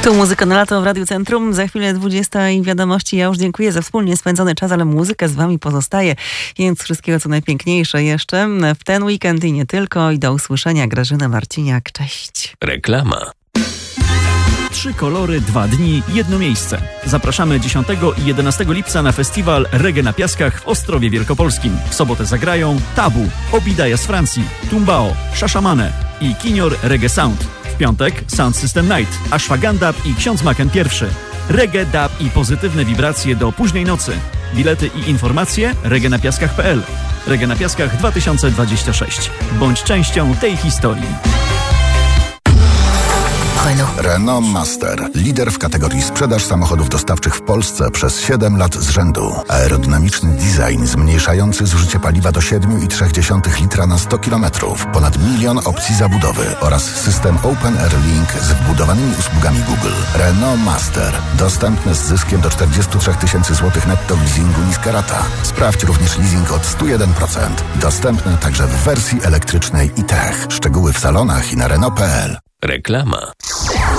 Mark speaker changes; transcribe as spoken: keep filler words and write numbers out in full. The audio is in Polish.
Speaker 1: Tu Muzyka na lato w Radiu Centrum. Za chwilę dwudziesta i wiadomości. Ja już dziękuję za wspólnie spędzony czas, ale muzyka z wami pozostaje. Więc wszystkiego co najpiękniejsze jeszcze w ten weekend i nie tylko. I do usłyszenia. Grażyna Marciniak. Cześć.
Speaker 2: Reklama.
Speaker 3: Trzy kolory, dwa dni, jedno miejsce. Zapraszamy dziesiątego i jedenastego lipca na festiwal Reggae na Piaskach w Ostrowie Wielkopolskim. W sobotę zagrają Tabu, Obidaja z Francji, Tumbao, Shashamane i Kinior Reggae Sound. W piątek Sound System Night, Ashwagandha i Ksiądz Maken pierwszy. Reggae, dub i pozytywne wibracje do późnej nocy. Bilety i informacje reggae na piaskach kropka p l. Reggae na Piaskach dwa tysiące dwadzieścia sześć. Bądź częścią tej historii.
Speaker 4: Renault Master. Lider w kategorii sprzedaż samochodów dostawczych w Polsce przez siedem lat z rzędu. Aerodynamiczny design zmniejszający zużycie paliwa do siedem i trzy dziesiąte litra na sto kilometrów. Ponad milion opcji zabudowy oraz system Open Air Link z wbudowanymi usługami Google. Renault Master. Dostępny z zyskiem do czterdzieści trzy tysięcy złotych netto w leasingu niska rata. Sprawdź również leasing od sto jeden procent. Dostępny także w wersji elektrycznej i tech. Szczegóły w salonach i na Renault kropka p l.
Speaker 2: Reklama.